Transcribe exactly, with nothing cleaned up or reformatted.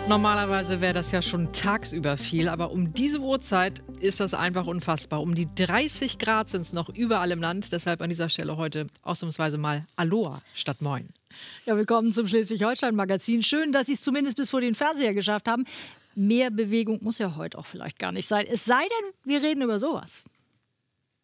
Normalerweise wäre das ja schon tagsüber viel, aber um diese Uhrzeit ist das einfach unfassbar. Um die dreißig Grad sind es noch überall im Land. Deshalb an dieser Stelle heute ausnahmsweise mal Aloha statt Moin. Ja, willkommen zum Schleswig-Holstein-Magazin. Schön, dass Sie es zumindest bis vor den Fernseher geschafft haben. Mehr Bewegung muss ja heute auch vielleicht gar nicht sein. Es sei denn, wir reden über sowas.